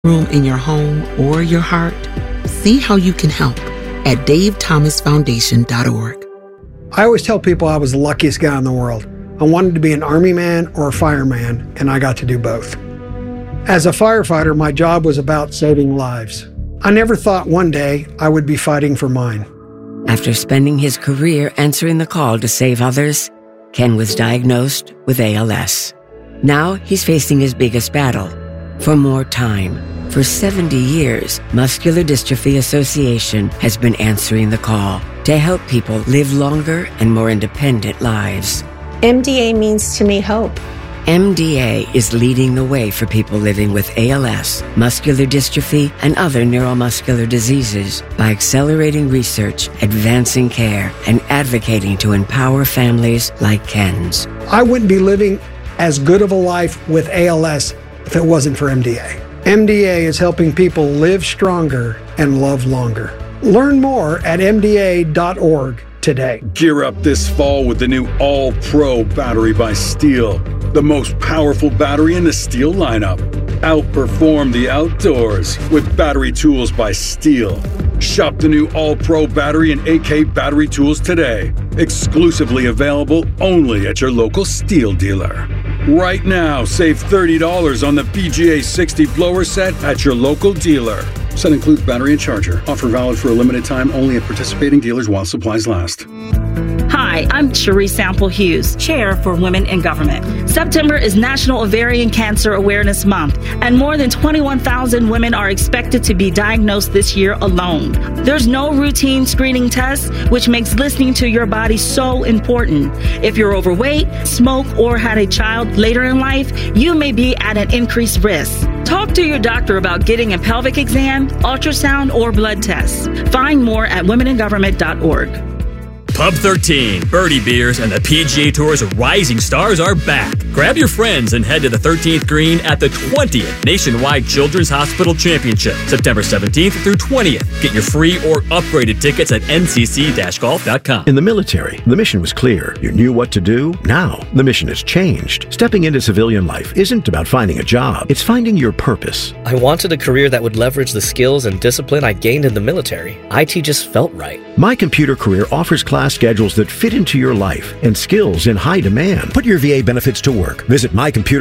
room in your home or your heart? See how you can help at davethomasfoundation.org. I always tell people I was the luckiest guy in the world. I wanted to be an Army man or a fireman, and I got to do both. As a firefighter, my job was about saving lives. I never thought one day I would be fighting for mine. After spending his career answering the call to save others, Ken was diagnosed with ALS. Now he's facing his biggest battle, for more time. For 70 years, Muscular Dystrophy Association has been answering the call to help people live longer and more independent lives. MDA means to me hope. MDA is leading the way for people living with ALS, muscular dystrophy, and other neuromuscular diseases by accelerating research, advancing care, and advocating to empower families like Ken's. I wouldn't be living as good of a life with ALS if it wasn't for MDA. MDA is helping people live stronger and love longer. Learn more at mda.org today. Gear up this fall with the new All-Pro battery by Steel. The most powerful battery in the Steel lineup. Outperform the outdoors with battery tools by Steel. Shop the new All-Pro battery and AK battery tools today. Exclusively available only at your local Steel dealer. Right now, save $30 on the PGA 60 blower set at your local dealer. Set includes battery and charger. Offer valid for a limited time only at participating dealers while supplies last. Hi, I'm Cherie Sample Hughes, Chair for Women in Government. September is National Ovarian Cancer Awareness Month, and more than 21,000 women are expected to be diagnosed this year alone. There's no routine screening tests, which makes listening to your body so important. If you're overweight, smoke, or had a child later in life, you may be at an increased risk. Talk to your doctor about getting a pelvic exam, ultrasound, or blood tests. Find more at womeningovernment.org. Pub 13, Birdie Beers, and the PGA Tour's Rising Stars are back. Grab your friends and head to the 13th green at the 20th Nationwide Children's Hospital Championship, September 17th through 20th. Get your free or upgraded tickets at ncc-golf.com. In the military, the mission was clear. You knew what to do. Now, the mission has changed. Stepping into civilian life isn't about finding a job. It's finding your purpose. I wanted a career that would leverage the skills and discipline I gained in the military. IT just felt right. My Computer Career offers class schedules that fit into your life and skills in high demand. Put your VA benefits to work. Visit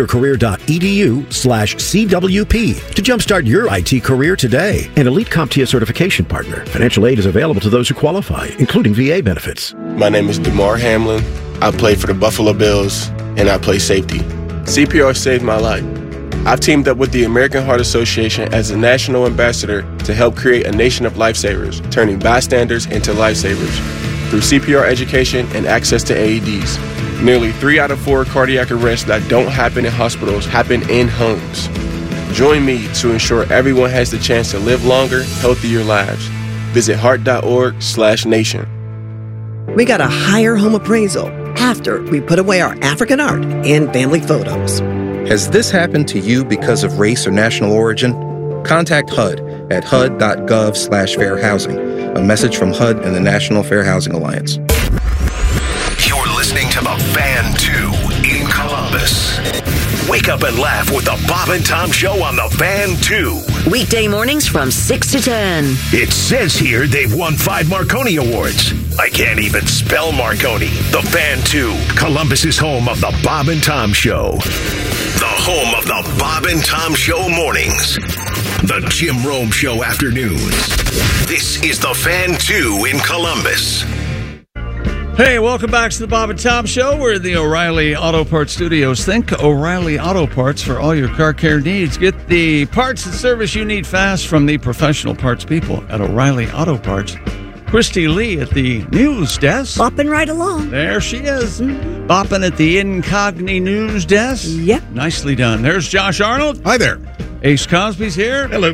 mycomputercareer.edu/CWP to jumpstart your IT career today. An Elite CompTIA certification partner. Financial aid is available to those who qualify, including VA benefits. My name is DeMar Hamlin. I play for the Buffalo Bills, and I play safety. CPR saved my life. I've teamed up with the American Heart Association as a national ambassador to help create a nation of lifesavers, turning bystanders into lifesavers. Through CPR education and access to AEDs, nearly 3 out of 4 cardiac arrests that don't happen in hospitals happen in homes. Join me to ensure everyone has the chance to live longer, healthier lives. Visit heart.org/nation. We got a higher home appraisal after we put away our African art and family photos. Has this happened to you because of race or national origin? Contact HUD at hud.gov/fair housing. A message from HUD and the National Fair Housing Alliance. You're listening to The Fan 2 in Columbus. Wake up and laugh with the Bob and Tom Show on The Fan 2. Weekday mornings from 6 to 10. It says here they've won 5 Marconi Awards. I can't even spell Marconi. The Fan 2, Columbus's home of The Bob and Tom Show. The home of The Bob and Tom Show mornings. The Jim Rome Show afternoons. This is The Fan 2 in Columbus. Hey, welcome back to the Bob and Tom Show, where the O'Reilly Auto Parts Studios. Think O'Reilly Auto Parts for all your car care needs. Get the parts and service you need fast from the professional parts people at O'Reilly Auto Parts. Christy Lee at the news desk. Bopping right along. There she is. Bopping at the Incogni news desk. Yep. Nicely done. There's Josh Arnold. Hi there. Ace Cosby's here. Hello.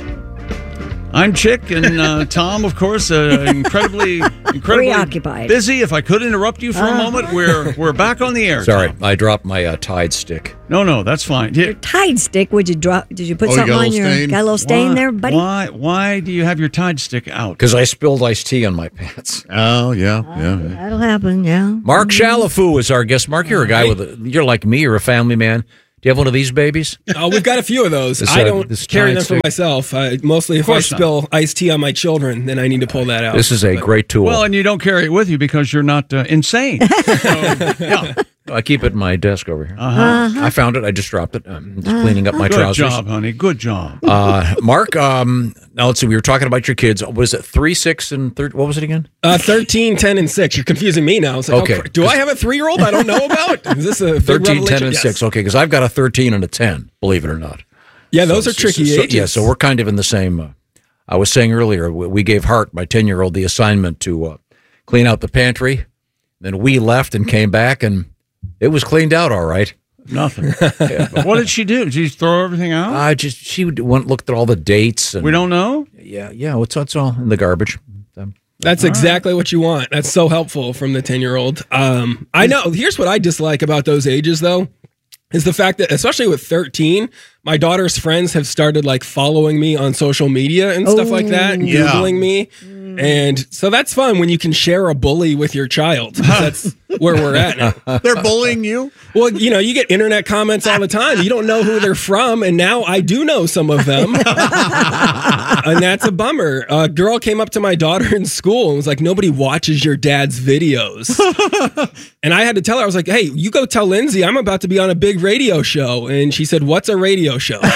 I'm Chick, and Tom, of course, incredibly preoccupied. Busy. If I could interrupt you for a moment, we're back on the air. Sorry, Tom. I dropped my Tide stick. No, that's fine. Your Tide stick? Would you drop? Did you put something on your? Got a little stain there, buddy. Why do you have your Tide stick out? Because I spilled iced tea on my pants. Oh yeah. That'll happen. Yeah. Mark Shalafoo is our guest. Mark, you're a guy you're like me. You're a family man. Do you have one of these babies? We've got a few of those. I don't carry them for myself. Mostly if I spill iced tea on my children, then I need to pull that out. This is a great tool. Well, and you don't carry it with you because you're not insane. Yeah. I keep it in my desk over here. I found it. I just dropped it. I'm just cleaning up my trousers. Good job, honey. Good job. Mark, now let's see. We were talking about your kids. Was it 3, 6, and 13? What was it again? 13, 10, and 6. You're confusing me now. It's like, okay. Do I have a 3-year-old I don't know about? Is this a big 13, revelation? 10, and 6. Okay, because I've got a 13 and a 10, believe it or not. Yeah, those are tricky ages. Yeah, so we're kind of in the same. I was saying earlier, we gave Hart, my 10-year-old, the assignment to clean out the pantry. Then we left and came back, and it was cleaned out all right. Nothing. What did she do? Did she throw everything out? She went looked at all the dates. And, we don't know? Yeah. It's all in the garbage. That's exactly what you want. That's so helpful from the 10-year-old. I know. Here's what I dislike about those ages, though, is the fact that, especially with 13, my daughter's friends have started like following me on social media and stuff like that, and Googling me. And so that's fun when you can share a bully with your child. That's where we're at now. They're bullying you? Well, you get internet comments all the time. You don't know who they're from, and now I do know some of them. And that's a bummer. A girl came up to my daughter in school and was like, nobody watches your dad's videos. And I had to tell her, I was like, hey, you go tell Lindsay I'm about to be on a big radio show. And she said, what's a radio show? So,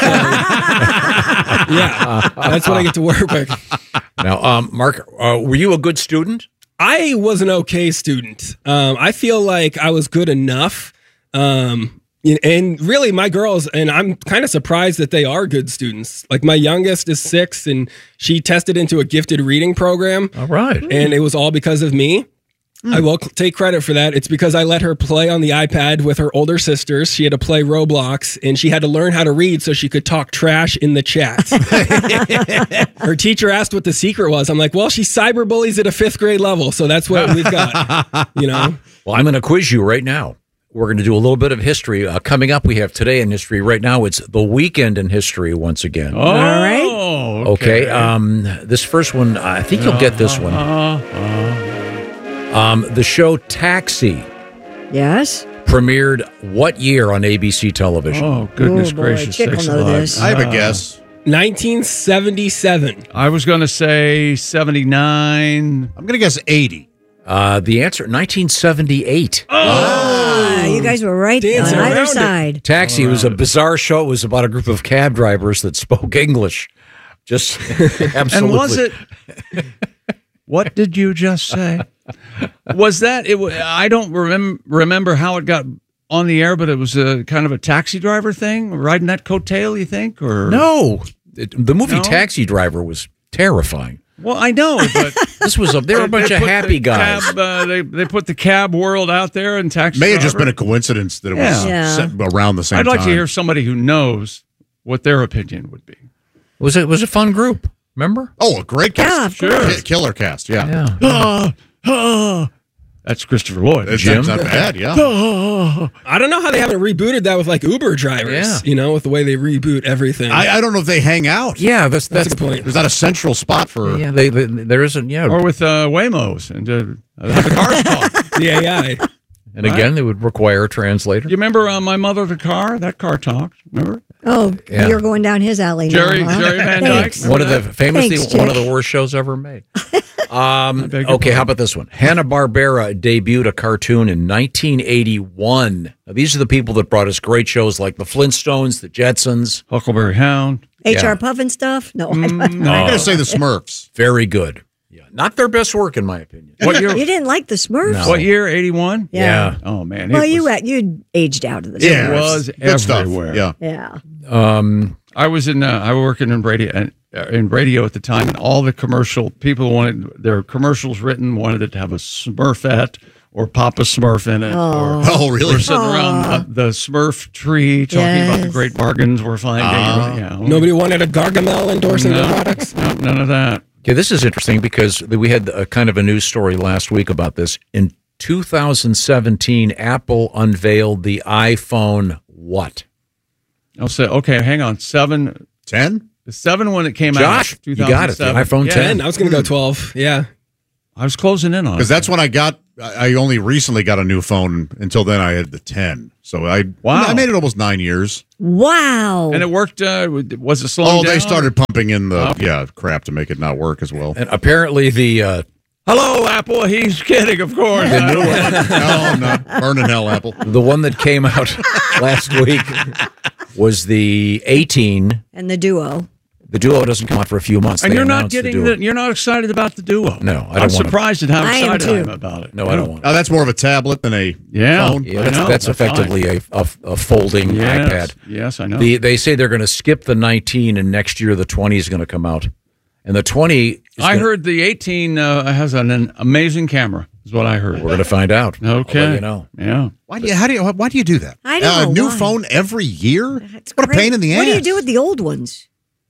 yeah, that's what I get to work with. Now, Mark, were you a good student? I was an okay student. I feel like I was good enough. And really, my girls, and I'm kind of surprised that they are good students. Like my youngest is 6, and she tested into a gifted reading program. All right. And it was all because of me. I will take credit for that. It's because I let her play on the iPad with her older sisters. She had to play Roblox, and she had to learn how to read so she could talk trash in the chat. Her teacher asked what the secret was. I'm like, well, she cyberbullies at a 5th grade level, so that's what we've got. Well, I'm going to quiz you right now. We're going to do a little bit of history. Coming up, we have Today in History. Right now, it's the weekend in history once again. Oh, all right. Okay. This first one, I think you'll get this one. The show Taxi. Yes. Premiered what year on ABC television? Oh, goodness gracious. Chick will know this. I have a guess. 1977. I was going to say 79. I'm going to guess 80. The answer, 1978. You guys were right on either side. Taxi was a bizarre show. It was about a group of cab drivers that spoke English. Just absolutely. And was it? What did you just say? Was that it? I don't remember how it got on the air, but it was a kind of a taxi driver thing, riding that coattail. You think, or no? The movie Taxi Driver was terrifying. Well, I know, but this was they were a bunch of happy guys. They put the cab world out there, and Taxi may have driver. just been a coincidence that it was set around the same time. I'd like to hear somebody who knows what their opinion would be. It was a fun group. Remember? Oh, a great cast. Yeah, sure. Killer cast, yeah. That's Christopher Lloyd. That's not bad, yeah. I don't know how they haven't rebooted that with like Uber drivers, with the way they reboot everything. I don't know if they hang out. Yeah, that's a good point. There's not a central spot for... Yeah, there isn't, Or with Waymos and have the cars talk. The AI. And again, they would require a translator. You remember My Mother the Car? That car talked, remember? Oh, you're going down his alley Jerry now. Jerry Van Dyke. One of the famously one of the worst shows ever made. Okay, how about this one? Hanna-Barbera debuted a cartoon in 1981. Now, these are the people that brought us great shows like the Flintstones, the Jetsons, Huckleberry Hound, HR Puffin stuff. No, I'm going to say the Smurfs. Very good. Yeah, not their best work, in my opinion. What year? You didn't like the Smurfs? No. What year? 81? Yeah. Oh, man. Well, you aged out of the Smurfs. It was Good everywhere. Stuff. Yeah. I was I was working in radio at the time, and all the commercial people wanted their commercials wanted it to have a Smurfette or Papa Smurf in it. Oh, really? We're sitting around the Smurf tree talking about the great bargains we're finding. Nobody wanted a Gargamel endorsing their products? No, none of that. Okay, this is interesting because we had a kind of a news story last week about this. In 2017, Apple unveiled the iPhone what? I'll say, okay, hang on. 7, 10? The 7 when it came Josh, out. you got it. The iPhone 10. I was going to go 12. Yeah. I was closing in on it. Because that's when I got I only recently got a new phone. Until then, I had the 10. So I made it almost 9 years. Wow. And it worked. Was it slowing down? They started pumping in the crap to make it not work as well. And apparently the hello, Apple. He's kidding, of course. The new one. No, I'm not. Burn in hell, Apple. The one that came out last week was the 18. And the Duo. The Duo doesn't come out for a few months. And They you're not announced the getting Duo. you're not excited about the Duo. No, I'm surprised at how I am excited I am too. about it. No, I don't want it. Oh, that's more of a tablet than a phone. Yeah, that's effectively a folding iPad. Yes, I know. They say they're going to skip the 19, and next year the 20 is going to come out. And the 20... I heard the 18 has an amazing camera, is what I heard. We're going to find out. Okay. I'll let you know. Yeah. Why do you do that? I don't know new why. phone every year? It's what a great. pain in the ass. What do you do with the old ones?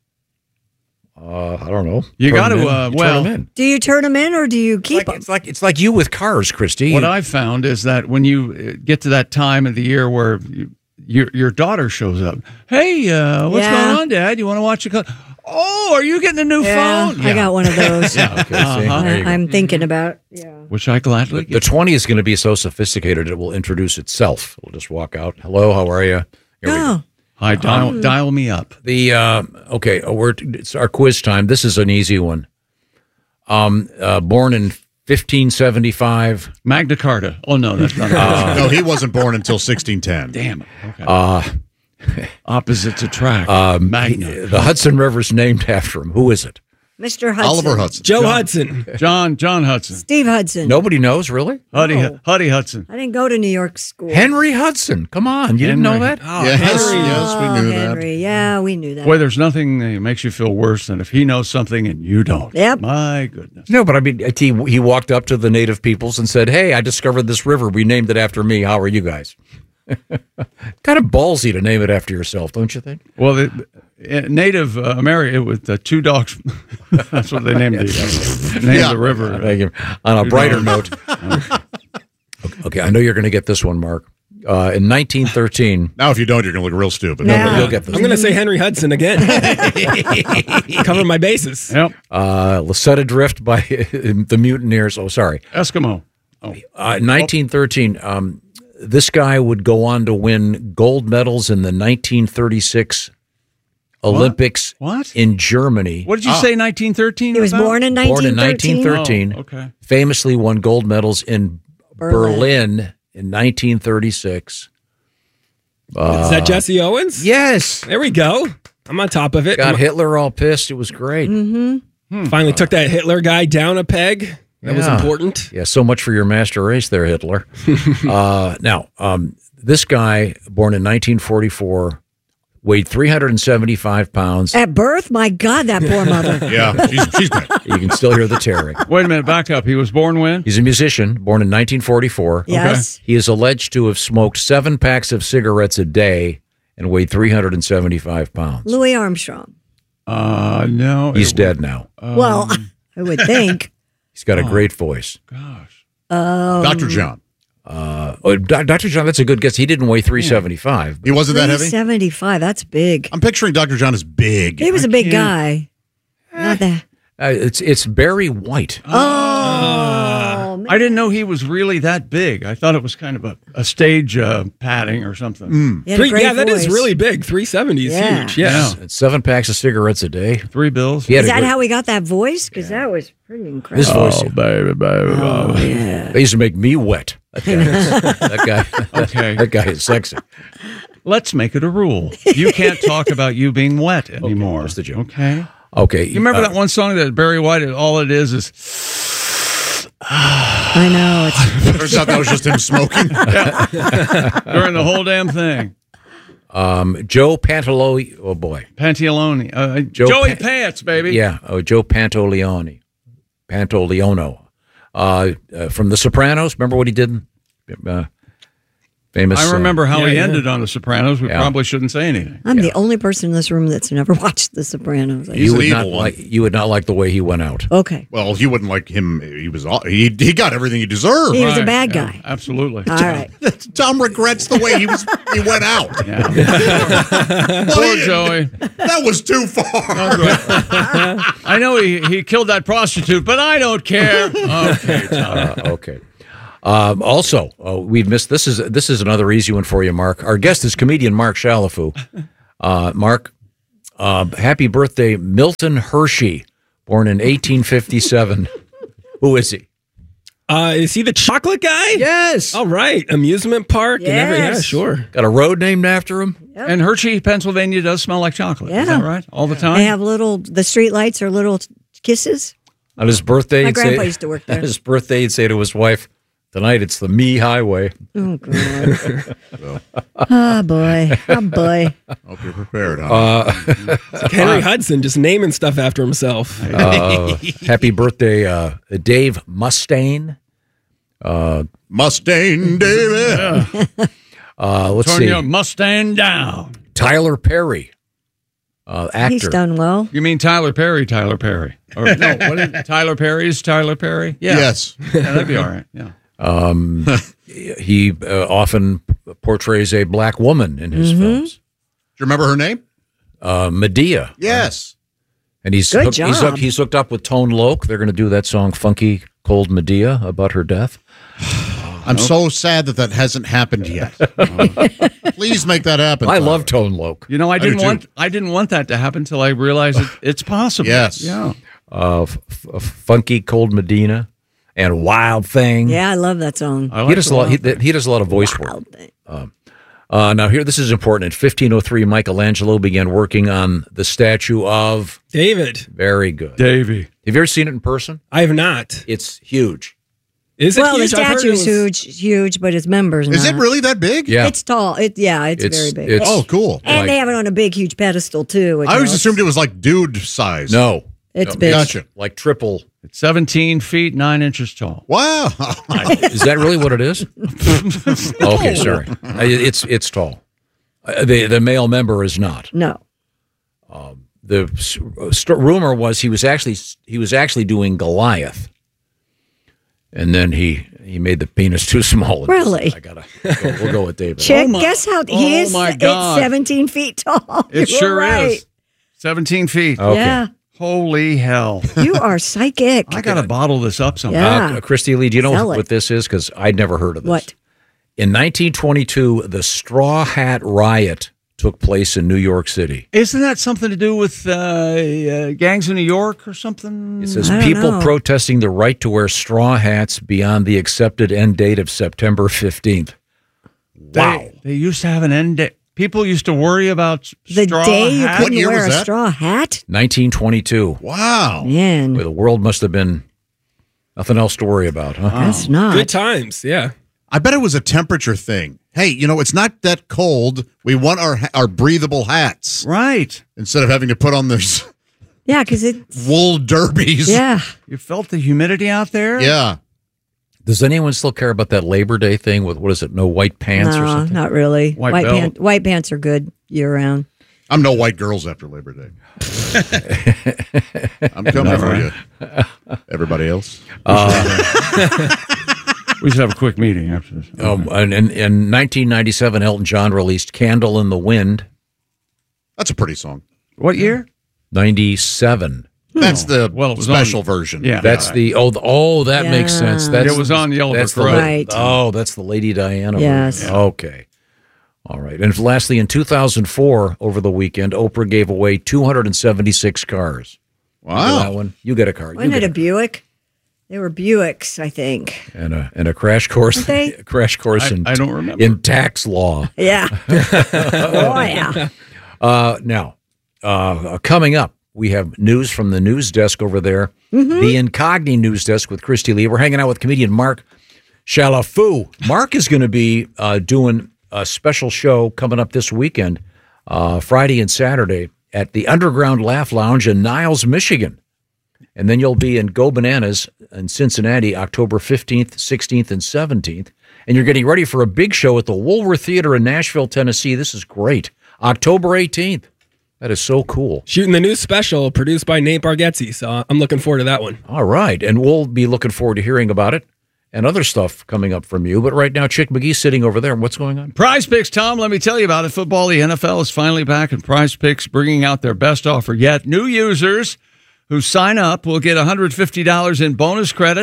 I don't know. You got to, turn them in. Do you turn them in or do you keep them? It's like you with cars, Christy. What I've found is that when you get to that time of the year where your daughter shows up, hey, what's going on, Dad? You want to watch a car? Oh, are you getting a new phone? I got one of those. Yeah, okay, see, there you go. I'm thinking about. Yeah. Which I gladly The 20 is going to be so sophisticated it will introduce itself. It'll just walk out. Hello, how are you? Here we go. Hi, dial me up. The it's our quiz time. This is an easy one. Born in 1575. Magna Carta. Oh no, that's not. No, he wasn't born until 1610. Damn it. Okay. Opposites attract. Magna. The Hudson River's named after him. Who is it? Mr. Hudson. Oliver Hudson. Joe Hudson. John Hudson. Steve Hudson. Nobody knows, really? Huddy Hudson. I didn't go to New York school. Henry Hudson. Come on, you didn't know that? Oh, yes, we knew Henry. Yeah, we knew that. Boy, there's nothing that makes you feel worse than if he knows something and you don't. Yep. My goodness. No, but I mean, he walked up to the native peoples and said, "Hey, I discovered this river. We named it after me. How are you guys?" Kind of ballsy to name it after yourself, don't you think? Well, Native America with 2 dogs. That's what they named the river. Thank you. On a brighter note. Okay, I know you're going to get this one, Mark. In 1913. Now, if you don't, you're going to look real stupid. No, you'll get this. I'm going to say Henry Hudson again. Cover my bases. Yep. Set Adrift by the Mutineers. Oh, sorry. Eskimo. 1913. This guy would go on to win gold medals in the 1936 Olympics in Germany. What did you say, 1913? He was born in 1913? Born in 1913. Oh, okay. Famously won gold medals in Berlin in 1936. Is that Jesse Owens? Yes. There we go. I'm on top of it. Got Hitler all pissed. It was great. Mm-hmm. Finally took that Hitler guy down a peg. That was important. Yeah, so much for your master race there, Hitler. Now, this guy, born in 1944, weighed 375 pounds. At birth? My God, that poor mother. Yeah, she's dead. You can still hear the tearing. Wait a minute, back up. He was born when? He's a musician, born in 1944. Yes. He is alleged to have smoked 7 packs of cigarettes a day and weighed 375 pounds. Louis Armstrong. No. He's dead now. Well, I would think. He's got a great voice. Gosh. Dr. John. Dr. John, that's a good guess. He didn't weigh 375. He wasn't that heavy? 375, that's big. I'm picturing Dr. John as big. He was a big guy. Not that. It's Barry White. Oh, man. I didn't know he was really that big. I thought it was kind of a stage padding or something. Yeah, that is really big. 370 is huge. Yeah. It's 7 packs of cigarettes a day. 3 bills. Is that how he got that voice? Because that was pretty incredible. His voice. Baby. Oh, yeah. They used to make me wet. That guy. Okay. That guy is sexy. Let's make it a rule. You can't talk about you being wet anymore. Just a joke. Okay. Okay. You remember that one song that Barry White, all it is I know. Turns out that was just him smoking. during the whole damn thing. Joe Pantaleone. Oh, boy. Pantalone. Joey Pants, baby. Yeah. Joe Pantoliano. From The Sopranos. Remember what he did? Famous. I remember how he ended on The Sopranos. We probably shouldn't say anything. I'm the only person in this room that's never watched The Sopranos. He's an evil one. You would not like the way he went out. Okay. Well, you wouldn't like him. He got everything he deserved. He was a bad guy. Absolutely. All right. Tom regrets the way he went out. Poor Joey. That was too far. I know he killed that prostitute, but I don't care. Okay, Tom. Okay. Also, we've missed. This is another easy one for you, Mark. Our guest is comedian Mark Chalafu. Mark, happy birthday, Milton Hershey, born in 1857. Who is he? Is he the chocolate guy? Yes. All right. Amusement park and everything. Yeah, sure. Got a road named after him. Yep. And Hershey, Pennsylvania does smell like chocolate. Yeah. Is that right? All the time? They have the street lights are little kisses. On his birthday, my grandpa used to work there. On his birthday, he'd say to his wife, "Tonight it's the Me Highway." Oh, God. Oh, boy. Oh, boy. Hope you're prepared, huh? Like Henry Hudson just naming stuff after himself. Happy birthday, Dave Mustaine. Mustaine, David. Let's Turn see. your Mustang down. Tyler Perry, actor. He's done well. You mean Tyler Perry? Or, no, what is Tyler Perry's Tyler Perry? Yeah. Yes. Yeah, that'd be all right. Yeah. He often portrays a black woman in his films. Do you remember her name? Medea. Yes. And he's hooked up with Tone Loc. They're going to do that song "Funky Cold Medea" about her death. I'm so sad that hasn't happened yet. Please make that happen. I love Tone Loc. You know, I didn't want that to happen until I realized it's possible. Yes. Yeah. Funky Cold Medina and Wild Thing. Yeah, I love that song. He does a lot. He does a lot of voice work. Now here, this is important. In 1503, Michelangelo began working on the statue of David. Very good, Davy. Have you ever seen it in person? I have not. It's huge. Is it well, huge? the statue's huge, but its members Is not. it really that big? Yeah. It's tall. It's very big. Oh, cool. And they have it on a big, huge pedestal, too. I always assumed it was like dude size. No. It's big. Gotcha. Like triple. It's 17 feet, 9 inches tall. Wow. Is that really what it is? Okay, sorry. It's tall. The male member is not. No. The rumor was he was actually doing Goliath, and then he made the penis too small. Really? We'll go with David. Chick, guess how he is? My God. It's 17 feet tall. It You're sure right. is. 17 feet. Okay. Yeah. Holy hell. You are psychic. I got to bottle this up sometime. Yeah. Christy Lee, do you know Sell what it. this is? Because I'd never heard of this. What? In 1922, the Straw Hat Riot took place in New York City. Isn't that something to do with gangs in New York or something? It says people protesting the right to wear straw hats beyond the accepted end date of September 15th. Wow. They used to have an end date. People used to worry about The straw day you hats. couldn't wear a straw hat? 1922. Wow. Man. Well, the world must have been nothing else to worry about, huh? That's not. Good times, yeah. I bet it was a temperature thing. Hey, it's not that cold. We want our breathable hats. Right. Instead of having to put on those Yeah, because it's wool derbies. Yeah. You felt the humidity out there? Yeah. Does anyone still care about that Labor Day thing with, what is it, no white pants or No, something? not really. White White pants are good year round. I'm no white girls after Labor Day. I'm coming for you. Everybody else? We should have a quick meeting after this. And in 1997, Elton John released Candle in the Wind. That's a pretty song. What year? 97. That's the it was special on- version. Yeah. That's the that makes sense. That's, it was on Yellow that's Brick the, Road. Right. Oh, that's the Lady Diana Yes. version. Okay. All right. And lastly, in 2004, over the weekend, Oprah gave away 276 cars. Wow. Remember that one? You get a car. Wasn't it a Buick? They were Buicks, I think. And a crash course. Weren't they? A crash course in I don't remember. in tax law. Yeah. Oh, yeah. Now, coming up, we have news from the news desk over there, the Incogni news desk with Christy Lee. We're hanging out with comedian Mark Chalafu. Mark is going to be doing a special show coming up this weekend, Friday and Saturday, at the Underground Laugh Lounge in Niles, Michigan. And then you'll be in Go Bananas in Cincinnati, October 15th, 16th, and 17th. And you're getting ready for a big show at the Woolworth Theater in Nashville, Tennessee. This is great. October 18th. That is so cool. Shooting the new special produced by Nate Bargatze, so I'm looking forward to that one. All right. And we'll be looking forward to hearing about it and other stuff coming up from you. But right now, Chick McGee's sitting over there. What's going on? Prize Picks, Tom, let me tell you about it. Football, the NFL is finally back, and Prize Picks bringing out their best offer yet. New users who sign up will get $150 in bonus credit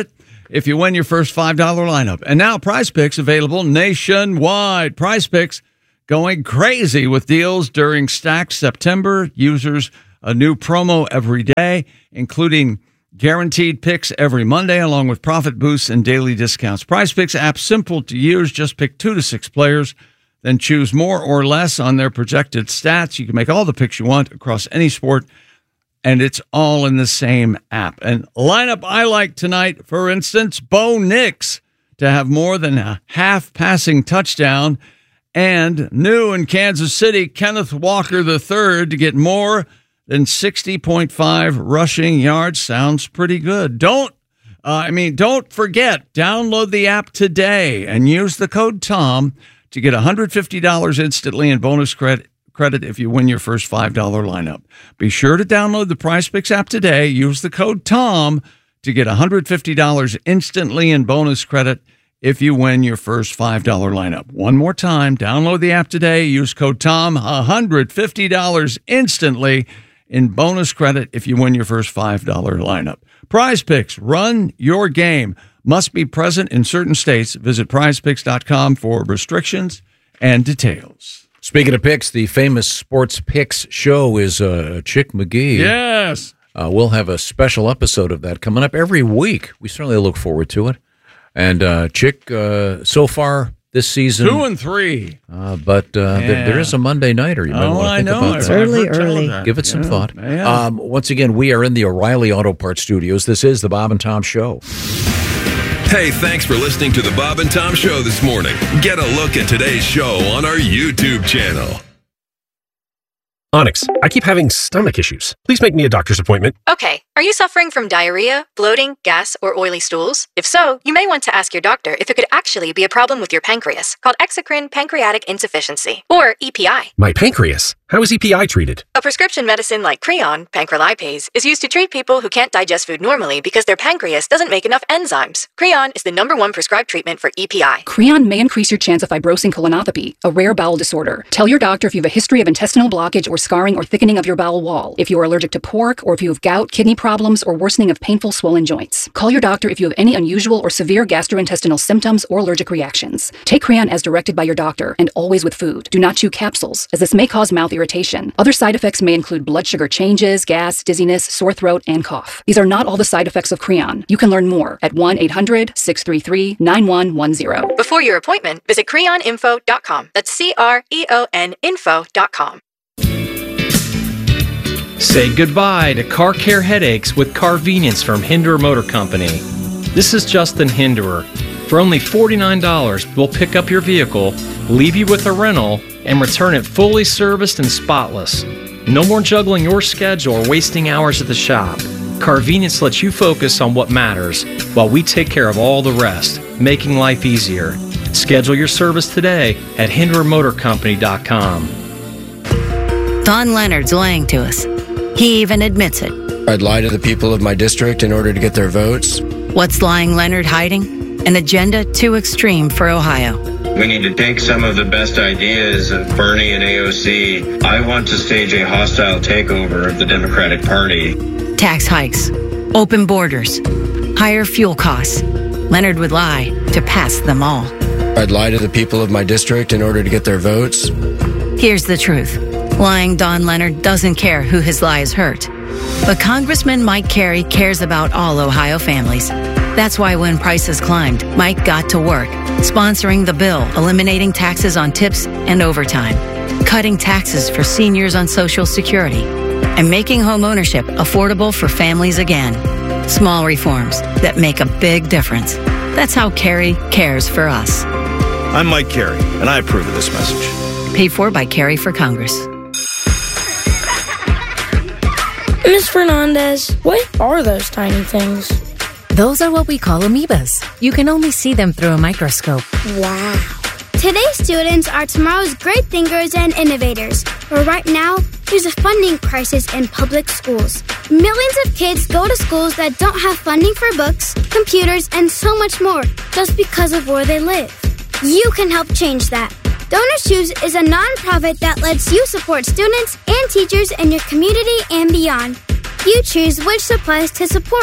if you win your first $5 lineup. And now Prize Picks available nationwide. Prize Picks going crazy with deals during Stacked September. Users a new promo every day, including guaranteed picks every Monday, along with profit boosts and daily discounts. Prize Picks app simple to use. Just pick 2 to 6 players, then choose more or less on their projected stats. You can make all the picks you want across any sport, and it's all in the same app. And lineup I like tonight, for instance, Bo Nix to have more than a half passing touchdown, and new in Kansas City, Kenneth Walker III to get more than 60.5 rushing yards. Sounds pretty good. Don't forget, download the app today and use the code TOM to get $150 instantly in bonus credit if you win your first $5 lineup. Be sure to download the Prize Picks app today. Use the code TOM to get $150 instantly in bonus credit if you win your first $5 lineup. One more time, download the app today. Use code TOM, $150 instantly in bonus credit if you win your first $5 lineup. Prize Picks, run your game. Must be present in certain states. Visit prizepicks.com for restrictions and details. Speaking of picks, the famous Sports Picks show is Chick McGee. Yes. We'll have a special episode of that coming up every week. We certainly look forward to it. And Chick, so far this season, 2-3. But there is a Monday nighter. You might want to think about that. It's early. Give it some thought. Once again, we are in the O'Reilly Auto Parts studios. This is the Bob and Tom Show. Hey, thanks for listening to the Bob and Tom Show this morning. Get a look at today's show on our YouTube channel. Onyx, I keep having stomach issues. Please make me a doctor's appointment. Okay. Are you suffering from diarrhea, bloating, gas, or oily stools? If so, you may want to ask your doctor if it could actually be a problem with your pancreas, called exocrine pancreatic insufficiency, or EPI. My pancreas? How is EPI treated? A prescription medicine like Creon, pancrelipase, is used to treat people who can't digest food normally because their pancreas doesn't make enough enzymes. Creon is the #1 prescribed treatment for EPI. Creon may increase your chance of fibrosing colonopathy, a rare bowel disorder. Tell your doctor if you have a history of intestinal blockage or scarring or thickening of your bowel wall, if you are allergic to pork, or if you have gout, kidney problems, or worsening of painful swollen joints. Call your doctor if you have any unusual or severe gastrointestinal symptoms or allergic reactions. Take Creon as directed by your doctor, and always with food. Do not chew capsules, as this may cause mouth irritation. Other side effects may include blood sugar changes, gas, dizziness, sore throat, and cough. These are not all the side effects of Creon. You can learn more at 1-800-633-9110. Before your appointment, visit creoninfo.com. That's CREON info.com. Say goodbye to car care headaches with Carvenience from Hinderer Motor Company. This is Justin Hinderer. For only $49, we'll pick up your vehicle, leave you with a rental, and return it fully serviced and spotless. No more juggling your schedule or wasting hours at the shop. Carvenience lets you focus on what matters while we take care of all the rest, making life easier. Schedule your service today at HindererMotorCompany.com. Don Leonard's lying to us. He even admits it. I'd lie to the people of my district in order to get their votes. What's lying Leonard hiding? An agenda too extreme for Ohio. We need to take some of the best ideas of Bernie and AOC. I want to stage a hostile takeover of the Democratic Party. Tax hikes, open borders, higher fuel costs. Leonard would lie to pass them all. I'd lie to the people of my district in order to get their votes. Here's the truth. Lying Don Leonard doesn't care who his lies hurt. But Congressman Mike Carey cares about all Ohio families. That's why when prices climbed, Mike got to work, sponsoring the bill, eliminating taxes on tips and overtime, cutting taxes for seniors on Social Security, and making home ownership affordable for families again. Small reforms that make a big difference. That's how Carey cares for us. I'm Mike Carey, and I approve of this message. Paid for by Carey for Congress. Ms. Fernandez, what are those tiny things? Those are what we call amoebas. You can only see them through a microscope. Wow. Today's students are tomorrow's great thinkers and innovators. But right now, there's a funding crisis in public schools. Millions of kids go to schools that don't have funding for books, computers, and so much more, just because of where they live. You can help change that. Donor Shoes is a nonprofit that lets you support students and teachers in your community and beyond. You choose which supplies to support.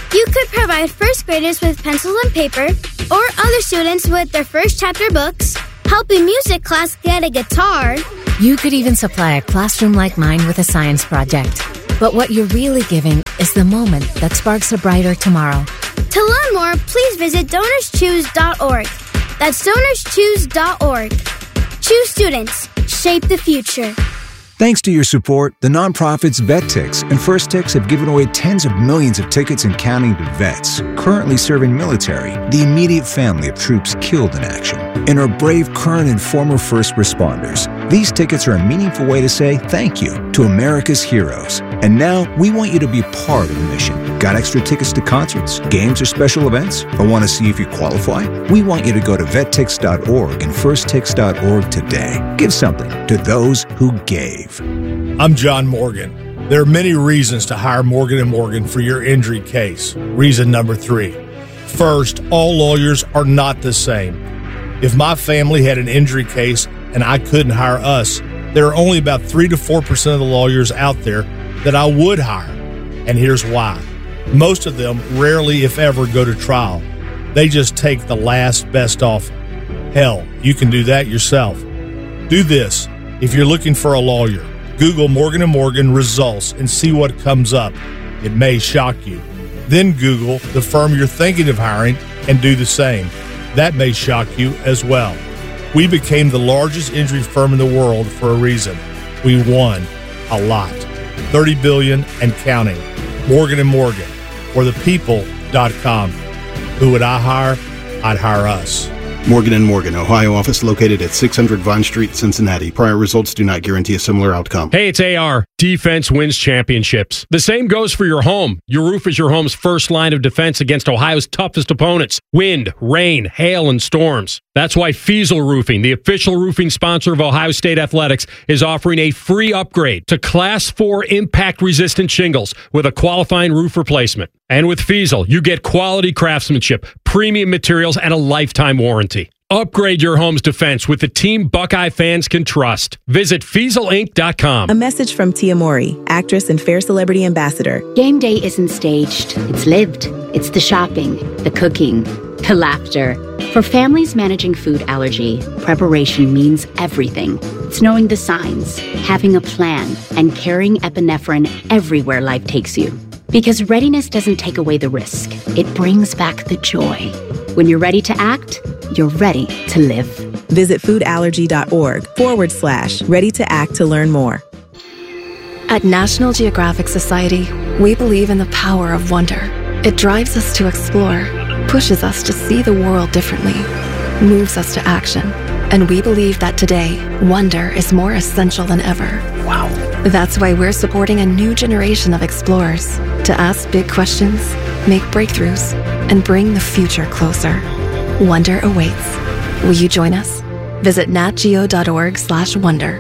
You could provide first graders with pencils and paper, or other students with their first chapter books, help a music class get a guitar. You could even supply a classroom like mine with a science project. But what you're really giving is the moment that sparks a brighter tomorrow. To learn more, please visit DonorsChoose.org. That's DonorsChoose.org. Choose students. Shape the future. Thanks to your support, the nonprofits VetTix and First Tix have given away tens of millions of tickets and counting to vets currently serving military, the immediate family of troops killed in action, and our brave current and former first responders. These tickets are a meaningful way to say thank you to America's heroes. And now we want you to be part of the mission. Got extra tickets to concerts, games, or special events? Or want to see if you qualify? We want you to go to vettix.org and firsttix.org today. Give something to those who gave. I'm John Morgan. There are many reasons to hire Morgan & Morgan for your injury case. Reason number 3. First, all lawyers are not the same. If my family had an injury case and I couldn't hire us, there are only about 3 to 4% of the lawyers out there that I would hire. And here's why. Most of them rarely, if ever, go to trial. They just take the last best offer. Hell, you can do that yourself. Do this. If you're looking for a lawyer, Google Morgan & Morgan results and see what comes up. It may shock you. Then Google the firm you're thinking of hiring and do the same. That may shock you as well. We became the largest injury firm in the world for a reason. We won a lot. $30 billion and counting. Morgan & Morgan, or thepeople.com. Who would I hire? I'd hire us. Morgan & Morgan, Ohio office located at 600 Vine Street, Cincinnati. Prior results do not guarantee a similar outcome. Hey, it's AR. Defense wins championships. The same goes for your home. Your roof is your home's first line of defense against Ohio's toughest opponents: wind, rain, hail, and storms. That's why Fiesel Roofing, the official roofing sponsor of Ohio State Athletics, is offering a free upgrade to Class 4 impact-resistant shingles with a qualifying roof replacement. And with Fiesel, you get quality craftsmanship, premium materials, and a lifetime warranty. Upgrade your home's defense with the team Buckeye fans can trust. Visit FieselInc.com. A message from Tia Mowry, actress and Fair Celebrity Ambassador. Game day isn't staged. It's lived. It's the shopping, the cooking, the laughter. For families managing food allergy, preparation means everything. It's knowing the signs, having a plan, and carrying epinephrine everywhere life takes you. Because readiness doesn't take away the risk. It brings back the joy. When you're ready to act, you're ready to live. Visit foodallergy.org/ready to act to learn more. At National Geographic Society, we believe in the power of wonder. It drives us to explore, pushes us to see the world differently, moves us to action. And we believe that today, wonder is more essential than ever. Wow. That's why we're supporting a new generation of explorers to ask big questions, make breakthroughs, and bring the future closer. Wonder awaits. Will you join us? Visit natgeo.org/wonder.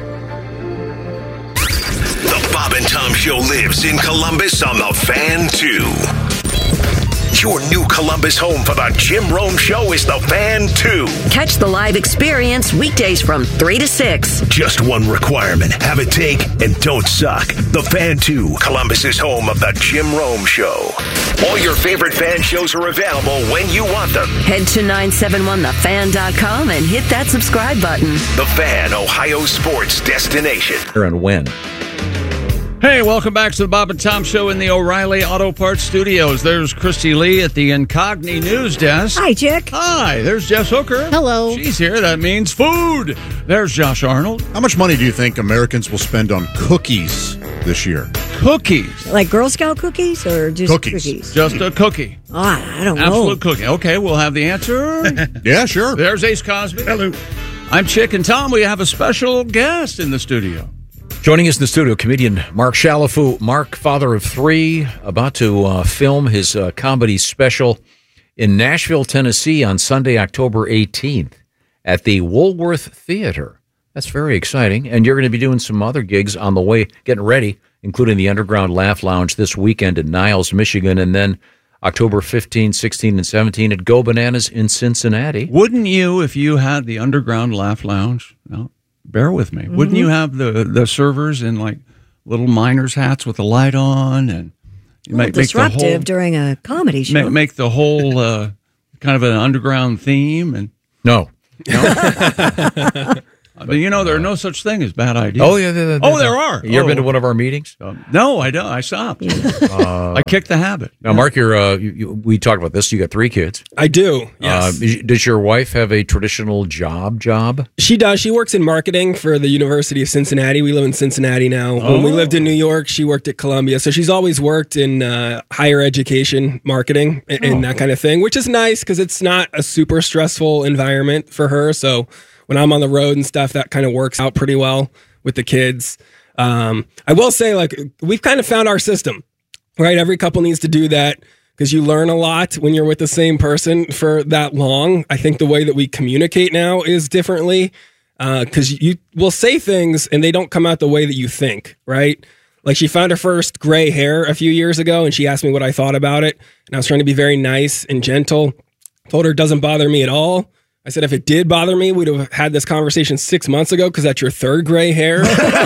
The Bob and Tom Show lives in Columbus on the Fan 2. Your new Columbus home for the Jim Rome Show is the Fan 2. Catch the live experience weekdays from 3 to 6. Just one requirement. Have a take and don't suck. The Fan 2, Columbus's home of the Jim Rome Show. All your favorite fan shows are available when you want them. Head to 971thefan.com and hit that subscribe button. The Fan, Ohio sports destination. And when? Hey, welcome back to the Bob and Tom Show in the O'Reilly Auto Parts Studios. There's Christy Lee at the Incogni News Desk. Hi, Chick. Hi, there's Jess Hooker. Hello. She's here. That means food. There's Josh Arnold. How much money do you think Americans will spend on cookies this year? Cookies? Like Girl Scout cookies or just cookies? Just a cookie. Oh, I don't know. Absolute cookie. Okay, we'll have the answer. Yeah, sure. There's Ace Cosby. Hello. I'm Chick, and Tom, we have a special guest in the studio. Joining us in the studio, comedian Mark Shalafou. Mark, father of 3, about to film his comedy special in Nashville, Tennessee on Sunday, October 18th at the Woolworth Theater. That's very exciting. And you're going to be doing some other gigs on the way, getting ready, including the Underground Laugh Lounge this weekend in Niles, Michigan, and then October 15, 16, and 17 at Go Bananas in Cincinnati. Wouldn't you, if you had the Underground Laugh Lounge? No. Bear with me. Wouldn't you have the servers in like little miners' hats with the light on and Disruptive during a comedy show. Make the whole kind of an underground theme. And No. But there are no such thing as bad ideas. Oh, yeah. There are. You ever been to one of our meetings? No, I don't. I stopped. I kicked the habit. Now, Mark, we talked about this. You got 3 kids. I do, yes. Does your wife have a traditional job? She does. She works in marketing for the University of Cincinnati. We live in Cincinnati now. When we lived in New York, she worked at Columbia. So she's always worked in higher education marketing and that kind of thing, which is nice because it's not a super stressful environment for her. So when I'm on the road and stuff, that kind of works out pretty well with the kids. I will say, we've kind of found our system, right? Every couple needs to do that because you learn a lot when you're with the same person for that long. I think the way that we communicate now is differently because you will say things and they don't come out the way that you think, right? Like she found her first gray hair a few years ago and she asked me what I thought about it. And I was trying to be very nice and gentle. Told her it doesn't bother me at all. I said, if it did bother me, we'd have had this conversation 6 months ago because that's your 3rd gray hair.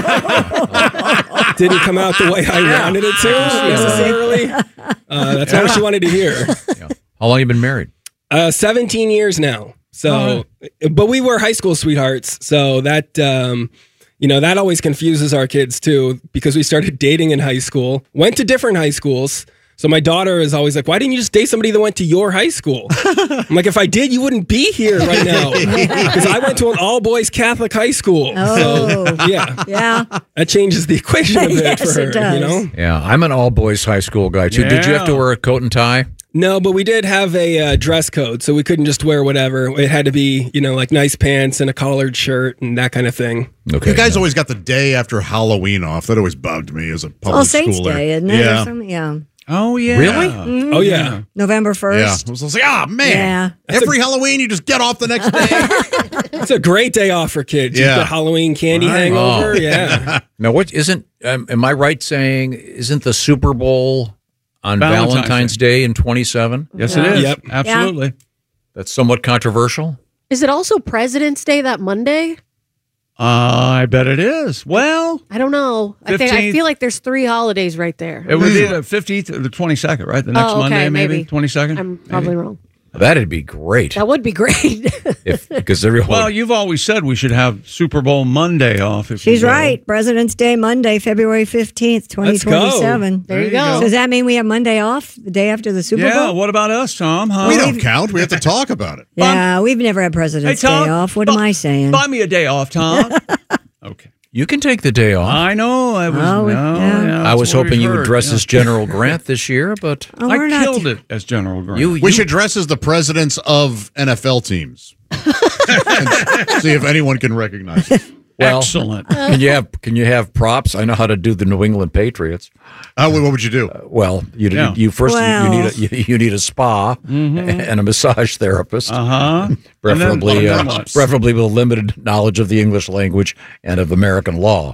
Didn't come out the way I wanted it to necessarily. That's all she wanted to hear. Yeah. How long have you been married? 17 years now. So, but we were high school sweethearts. So that, that always confuses our kids too because we started dating in high school, went to different high schools. So my daughter is always like, why didn't you just date somebody that went to your high school? I'm like, if I did, you wouldn't be here right now. Because I went to an all-boys Catholic high school. Oh. So, yeah. That changes the equation a bit for her, it does. Yeah, I'm an all-boys high school guy, too. Yeah. Did you have to wear a coat and tie? No, but we did have a dress code, so we couldn't just wear whatever. It had to be, like nice pants and a collared shirt and that kind of thing. Okay. You guys always got the day after Halloween off. That always bugged me as a public schooler. Saints Day, isn't it? Yeah. Or something? Yeah. Oh, yeah. Really? Mm-hmm. Oh, yeah. November 1st. Yeah. I was like, man. Yeah. Every Halloween, you just get off the next day. It's a great day off for kids. Yeah. The Halloween candy hangover. Yeah. Now, what isn't, am I right saying, isn't the Super Bowl on Valentine's Day in 27? Yes, it is. Yep. Absolutely. Yeah. That's somewhat controversial. Is it also President's Day that Monday? I bet it is. Well, I don't know. I feel like there's 3 holidays right there. It would be the 15th or the 22nd, right? The next Monday, maybe 22nd. I'm probably wrong. That'd be great. That would be great. Because everyone. Well, you've always said we should have Super Bowl Monday off. She's right. President's Day Monday, February 15th, 2027. There you go. So does that mean we have Monday off the day after the Super Bowl? Yeah. What about us, Tom? Huh? We don't count. We have to talk about it. Yeah, we've never had President's Day off. What am I saying? Buy me a day off, Tom. Okay. You can take the day off. I know. I was hoping you would dress as General Grant this year, but I killed it as General Grant. We should dress as the presidents of NFL teams. And see if anyone can recognize it. Well, excellent. Can you have props? I know how to do the New England Patriots. What would you do? You need a spa and a massage therapist. Preferably with a limited knowledge of the English language and of American law.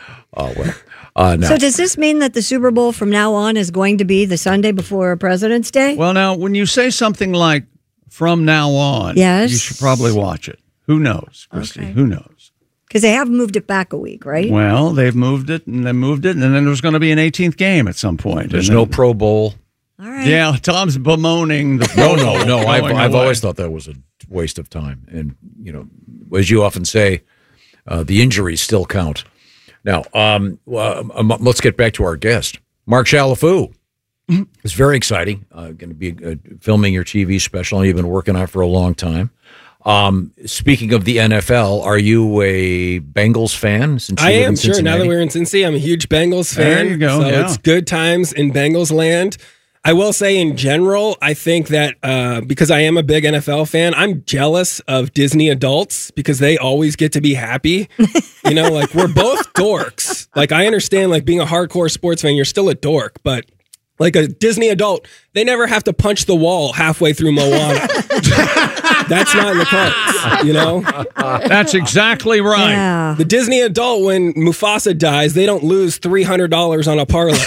No. So does this mean that the Super Bowl from now on is going to be the Sunday before President's Day? Well, now when you say something like "from now on," yes, you should probably watch it. Who knows, Christy? Okay. Who knows? Because they have moved it back a week, right? Well, they've moved it, and then there's going to be an 18th game at some point. There's no Pro Bowl. All right. Yeah, Tom's bemoaning the Pro Bowl. No. I've always thought that was a waste of time. And, as you often say, the injuries still count. Now, let's get back to our guest, Mark Chalifoux. It's very exciting. Going to be filming your TV special you've been working on for a long time. Speaking of the NFL, are you a Bengals fan? I am, sure. Now that we're in Cincy, I'm a huge Bengals fan. There you go. So it's good times in Bengals land. I will say in general, I think that because I am a big NFL fan, I'm jealous of Disney adults because they always get to be happy. We're both dorks. I understand, being a hardcore sports fan, you're still a dork, but like a Disney adult, they never have to punch the wall halfway through Moana. That's not in the cards, That's exactly right. Yeah. The Disney adult, when Mufasa dies, they don't lose $300 on a parlay,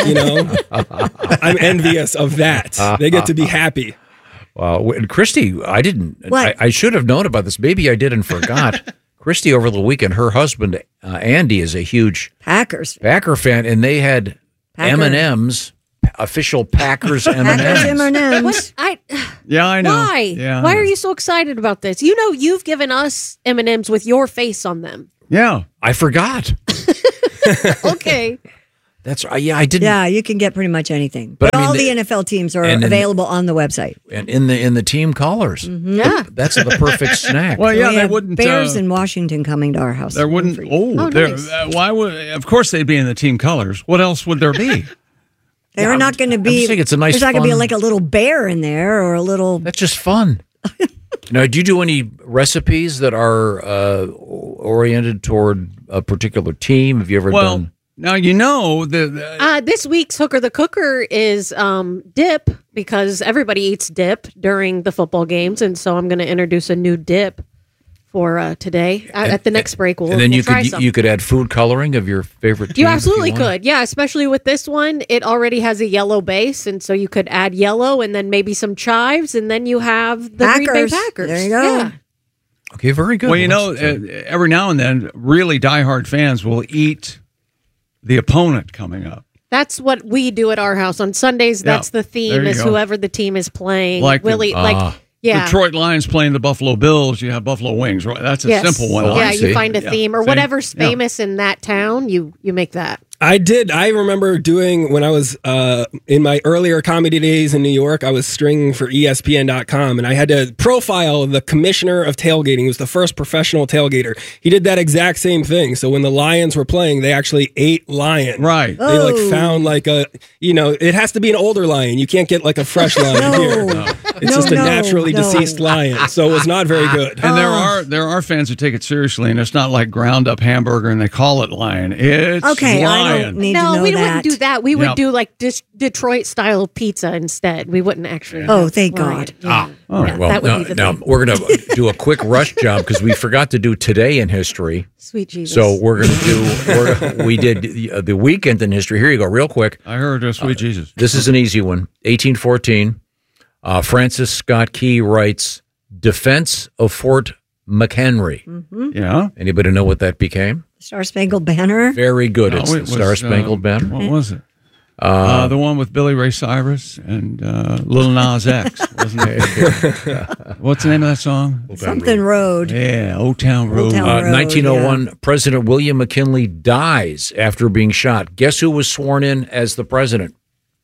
I'm envious of that. They get to be happy. Wow. And Christy, I didn't. What? I should have known about this. Maybe I did and forgot. Christy, over the weekend, her husband, Andy, is a huge Packer fan, and they had M&Ms official Packers M&Ms. Packers M&Ms. What? Yeah, I know. Why? Yeah, Why are you so excited about this? You know, you've given us M&Ms with your face on them. Yeah, I forgot. Okay. That's right. Yeah, I didn't. Yeah, you can get pretty much anything. But But I mean, all the NFL teams are available on the website. And in the team colors. Yeah. That's the perfect snack. Well, yeah, We they have wouldn't. Bears in Washington coming to our house. There wouldn't. Oh, nice. Why would? Of course, they'd be in the team colors. What else would there be? They're not going to I'm be. just saying it's a nice, There's not going to be fun- like a little bear in there or a little. That's just fun. Now, do you do any recipes that are oriented toward a particular team? Have you ever done? Now you know the This week's Hooker the Cooker is dip, because everybody eats dip during the football games, and so I'm going to introduce a new dip for today. At the next break, we'll And then we'll try some. you could add food coloring of your favorite team. You absolutely if you want. could. Yeah, especially with this one. It already has a yellow base, and so you could add yellow and then maybe some chives, and then you have the Green Bay Packers. Packers. There you go. Yeah. Okay, very good. Well, you know, every now and then, really diehard fans will eat the opponent coming up. That's what we do at our house on Sundays. Yeah, That's the there theme, you is go. whoever the team is playing. Like Willie, yeah. Detroit Lions playing the Buffalo Bills. You have Buffalo Wings, right? That's a Yes. simple one. Yeah, you find a theme or See? whatever's Yeah. famous in that town. You make that. I did. I remember doing when I was in my earlier comedy days in New York, I was stringing for ESPN.com, and I had to profile the commissioner of tailgating. He was the first professional tailgater. He did that exact same thing. So when the Lions were playing, they actually ate lion. Right. They like found like it has to be an older lion. You can't get like a fresh lion here. It's just a naturally deceased lion. So it was not very good. And there are fans who take it seriously, and it's not like ground up hamburger and they call it lion. It's Okay, lion. I don't need to No, know we that. wouldn't do that. We would Yep. do like Detroit style pizza instead. We wouldn't actually. Oh, thank Lion. God. Yeah. All right. Yeah, Well, that would now, be the now thing. we're going to do a quick rush job because we forgot to do today in history. Sweet Jesus. So we're going to do. We did the weekend in history. Here you go, real quick. I heard sweet Jesus. This is an easy one. 1814. Francis Scott Key writes, "Defense of Fort McHenry." Mhm. Yeah. Anybody know what that became? Star Spangled Banner. Very good. No, It's it the was, Star Spangled Banner. What was it? The one with Billy Ray Cyrus and Lil Nas X, wasn't it? What's the name of that song? Something Road. Yeah, Old Town Road. 1901, President William McKinley dies after being shot. Guess who was sworn in as the president?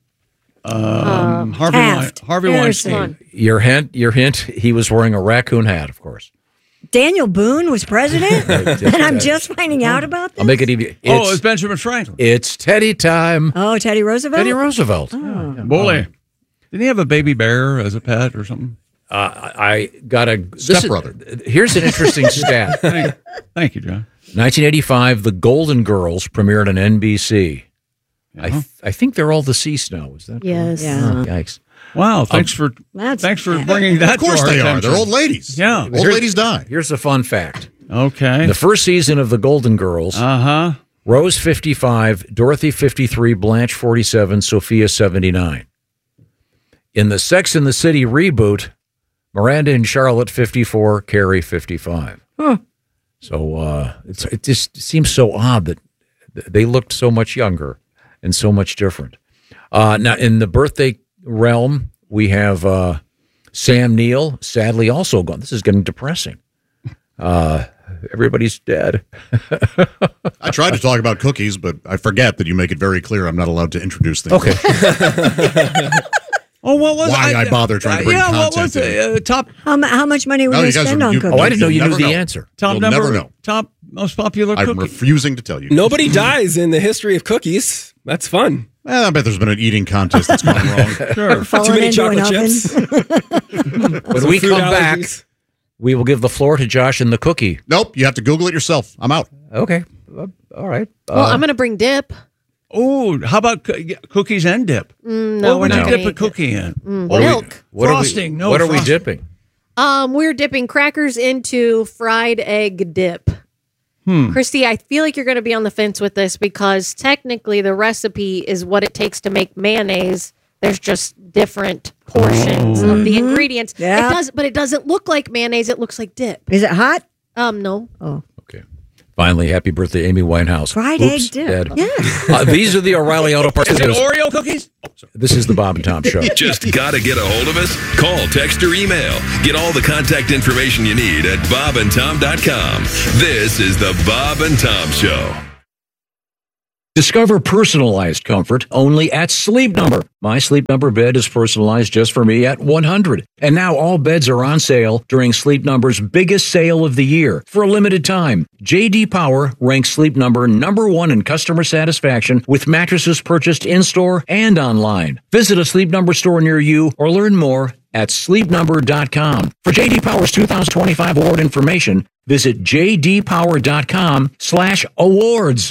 Harvey Weinstein. Your hint, he was wearing a raccoon hat, of course. Daniel Boone was president, and I'm just finding out about this. I'll make it easy. It was Benjamin Franklin. It's Teddy time. Oh, Teddy Roosevelt. Teddy Roosevelt. Bully. Didn't he have a baby bear as a pet or something? I got a Stepbrother. Here's an interesting stat. Thank you, John. 1985, The Golden Girls premiered on NBC. I think they're all deceased now. Is that Yes. correct? Yeah. Oh, yikes. Wow, thanks for bringing that. Of course to our they are. attention. They're old ladies. Yeah, Old ladies die. Here's a fun fact. Okay. The first season of The Golden Girls, Rose 55, Dorothy 53, Blanche 47, Sophia 79. In the Sex and the City reboot, Miranda and Charlotte 54, Carrie 55. Huh. So it just seems so odd that they looked so much younger and so much different. Now, in the birthday realm, we have Sam Neill, sadly also gone. This is getting depressing. Everybody's dead. I tried to talk about cookies, but I forget that you make it very clear I'm not allowed to introduce things. Okay. Oh, what was Why I bother trying to bring content what was it? Top. How much money were No, they you guys spend are- on you- cookies? Oh, I didn't know you You'll knew never the know. answer. Top You'll number. never know. Top most popular I'm cookie. refusing to tell you. Nobody dies in the history of cookies. That's fun. I bet there's been an eating contest that's gone wrong. Sure. Falling Too many into an chocolate oven. chips. When Some we food come back, allergies. we will give the floor to Josh and the cookie. Nope, you have to Google it yourself. I'm out. Okay. All right. Well, I'm going to bring dip. Oh, how about cookies and dip? No, what we're would not you gonna dip a eat cookie in? Milk. Frosting. No What are we frosting. dipping? We're dipping crackers into fried egg dip. Christy, I feel like you're going to be on the fence with this because technically the recipe is what it takes to make mayonnaise. There's just different portions of the ingredients. Yeah. It doesn't look like mayonnaise. It looks like dip. Is it hot? No. Oh. Okay. Finally, happy birthday, Amy Winehouse. Fried Oops, egg dip. Dead. Yeah. These are the O'Reilly Auto Parts. Is it Oreo cookies? This is the Bob and Tom Show. Just got to get a hold of us? Call, text, or email. Get all the contact information you need at bobandtom.com. This is the Bob and Tom Show. Discover personalized comfort only at Sleep Number. My Sleep Number bed is personalized just for me at $100. And now all beds are on sale during Sleep Number's biggest sale of the year for a limited time. J.D. Power ranks Sleep Number #1 in customer satisfaction with mattresses purchased in-store and online. Visit a Sleep Number store near you or learn more at sleepnumber.com. For J.D. Power's 2025 award information, visit jdpower.com/awards.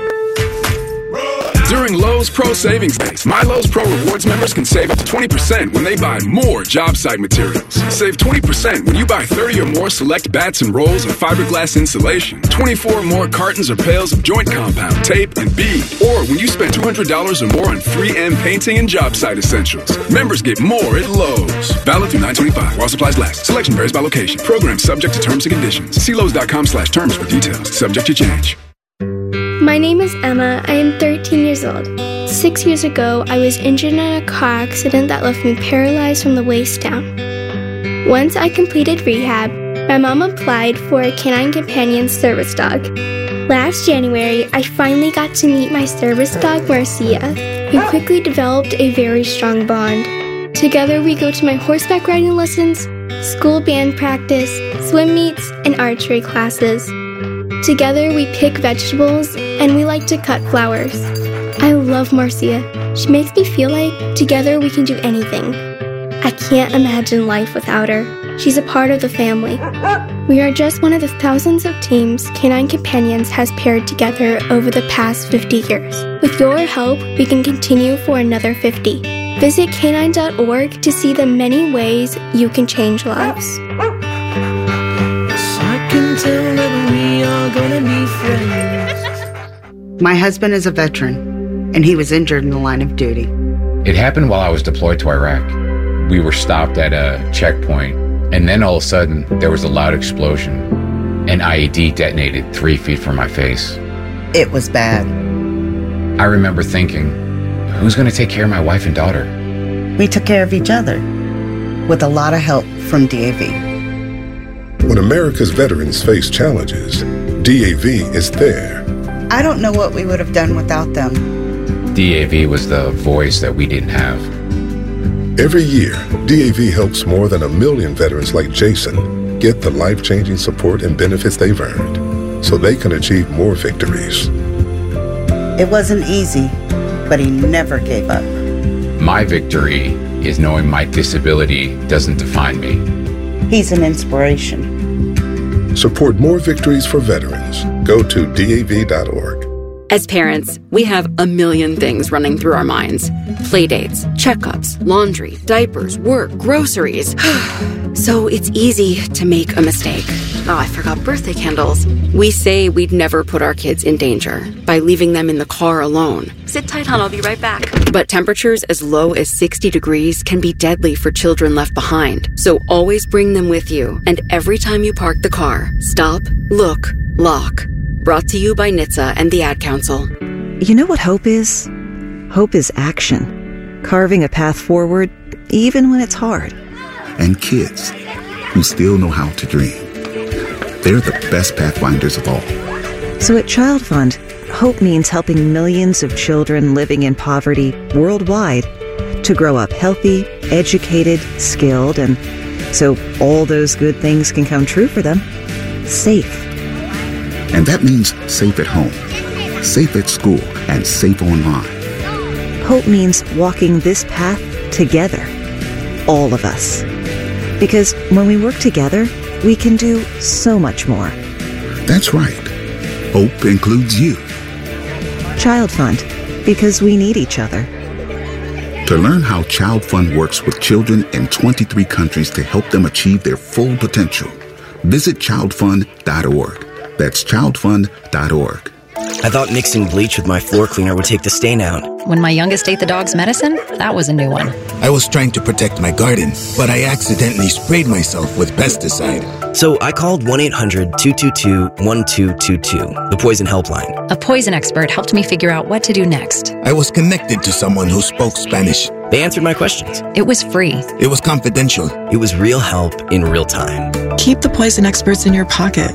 During Lowe's Pro Savings Days, My Lowe's Pro Rewards members can save up to 20% when they buy more job site materials. Save 20% when you buy 30 or more select bats and rolls of fiberglass insulation, 24 or more cartons or pails of joint compound, tape, and bead, or when you spend $200 or more on 3M painting and job site essentials. Members get more at Lowe's. Valid through 9/25 while supplies last. Selection varies by location. Program subject to terms and conditions. See Lowe's.com/terms for details. Subject to change. My name is Emma. I am 13 years old. 6 years ago, I was injured in a car accident that left me paralyzed from the waist down. Once I completed rehab, my mom applied for a Canine Companion service dog. Last January, I finally got to meet my service dog, Marcia. We quickly developed a very strong bond. Together, we go to my horseback riding lessons, school band practice, swim meets, and archery classes. Together, we pick vegetables, and we like to cut flowers. I love Marcia. She makes me feel like together we can do anything. I can't imagine life without her. She's a part of the family. We are just one of the thousands of teams Canine Companions has paired together over the past 50 years. With your help, we can continue for another 50. Visit canine.org to see the many ways you can change lives. Gonna be friends. My husband is a veteran, and he was injured in the line of duty. It happened while I was deployed to Iraq. We were stopped at a checkpoint, and then all of a sudden, there was a loud explosion. An IED detonated 3 feet from my face. It was bad. I remember thinking, who's going to take care of my wife and daughter? We took care of each other, with a lot of help from DAV. When America's veterans face challenges, DAV is there. I don't know what we would have done without them. DAV was the voice that we didn't have. Every year, DAV helps more than 1 million veterans like Jason get the life-changing support and benefits they've earned so they can achieve more victories. It wasn't easy, but he never gave up. My victory is knowing my disability doesn't define me. He's an inspiration. Support more victories for veterans. Go to DAV.org. As parents, we have a million things running through our minds. Playdates, checkups, laundry, diapers, work, groceries. So it's easy to make a mistake. Oh, I forgot birthday candles. We say we'd never put our kids in danger by leaving them in the car alone. Sit tight, hon, I'll be right back. But temperatures as low as 60 degrees can be deadly for children left behind. So always bring them with you. And every time you park the car, stop, look, lock. Brought to you by NHTSA and the Ad Council. You know what hope is? Hope is action. Carving a path forward, even when it's hard. And kids who still know how to dream. They're the best pathfinders of all. So at Child Fund, hope means helping millions of children living in poverty worldwide to grow up healthy, educated, skilled, and so all those good things can come true for them. Safe. And that means safe at home, safe at school, and safe online. Hope means walking this path together. All of us. Because when we work together, we can do so much more. That's right. Hope includes you. Child Fund, because we need each other. To learn how Child Fund works with children in 23 countries to help them achieve their full potential, visit childfund.org. That's childfund.org. I thought mixing bleach with my floor cleaner would take the stain out. When my youngest ate the dog's medicine, that was a new one. I was trying to protect my garden, but I accidentally sprayed myself with pesticide. So I called 1-800-222-1222, the poison helpline. A poison expert helped me figure out what to do next. I was connected to someone who spoke Spanish. They answered my questions. It was free. It was confidential. It was real help in real time. Keep the poison experts in your pocket.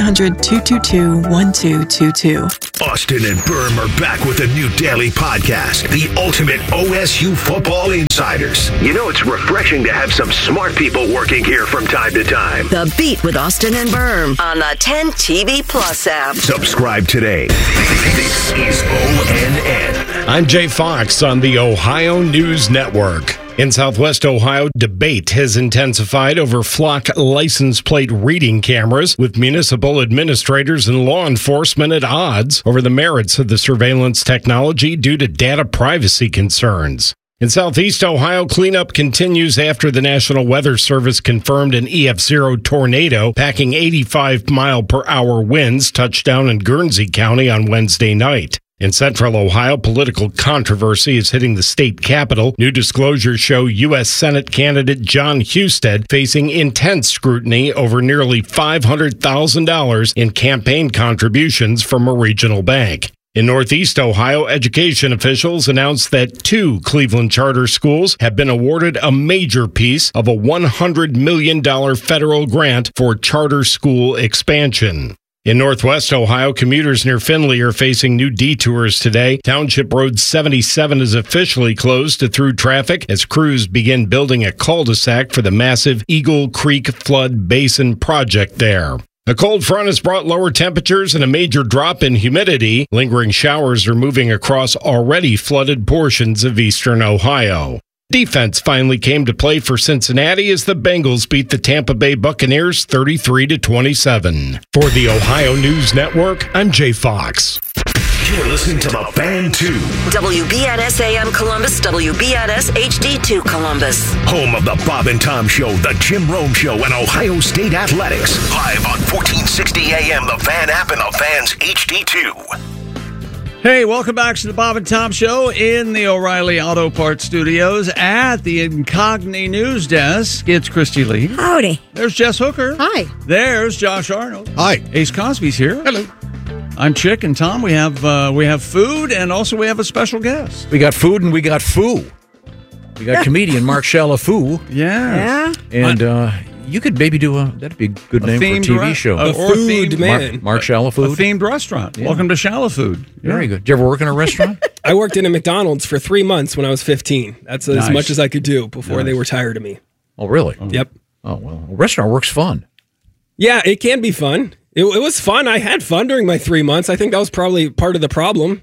1-800-222-1222. Austin and Berm are back with a new daily podcast, The Ultimate OSU Football Insiders. You know, it's refreshing to have some smart people working here from time to time. The Beat with Austin and Berm on the 10 TV Plus app. Subscribe today. This is ONN. I'm Jay Fox on the Ohio News Network. In Southwest Ohio, debate has intensified over flock license plate reading cameras, with municipal administrators and law enforcement at odds over the merits of the surveillance technology due to data privacy concerns. In Southeast Ohio, cleanup continues after the National Weather Service confirmed an EF0 tornado packing 85-mile-per-hour winds touched down in Guernsey County on Wednesday night. In Central Ohio, political controversy is hitting the state capitol. New disclosures show U.S. Senate candidate John Husted facing intense scrutiny over nearly $500,000 in campaign contributions from a regional bank. In Northeast Ohio, education officials announced that 2 Cleveland charter schools have been awarded a major piece of a $100 million federal grant for charter school expansion. In Northwest Ohio, commuters near Findlay are facing new detours today. Township Road 77 is officially closed to through traffic as crews begin building a cul-de-sac for the massive Eagle Creek Flood Basin project there. A cold front has brought lower temperatures and a major drop in humidity. Lingering showers are moving across already flooded portions of eastern Ohio. Defense finally came to play for Cincinnati as the Bengals beat the Tampa Bay Buccaneers 33-27. For the Ohio News Network, I'm Jay Fox. You're listening to The Fan 2. WBNS AM Columbus, WBNS HD2 Columbus. Home of the Bob and Tom Show, the Jim Rome Show, and Ohio State Athletics. Live on 1460 AM, The Fan app, and The Fan's HD2. Hey, welcome back to the Bob and Tom Show in the O'Reilly Auto Parts Studios at the Incogni News Desk. It's Christy Lee. Howdy. There's Jess Hooker. Hi. There's Josh Arnold. Hi. Ace Cosby's here. Hello. I'm Chick, and Tom, we have food, and also we have a special guest. We got food and we got foo. We got comedian Mark Shalafoo. Yeah. And you could maybe that'd be a good name for a TV show. Or Food Man. Mark Shalafood. A themed restaurant. Yeah. Welcome to Shalafood. Yeah. Very good. Did you ever work in a restaurant? I worked in a McDonald's for 3 months when I was 15. That's as much as I could do before they were tired of me. Oh, really? Yep. Oh, well, restaurant work's fun. Yeah, it can be fun. It was fun. I had fun during my 3 months. I think that was probably part of the problem.